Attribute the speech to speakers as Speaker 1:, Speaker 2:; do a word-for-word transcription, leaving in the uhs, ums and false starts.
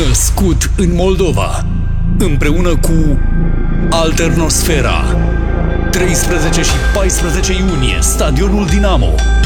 Speaker 1: Născut în Moldova, împreună cu Alternosfera. treisprezece și paisprezece iunie, Stadionul Dinamo.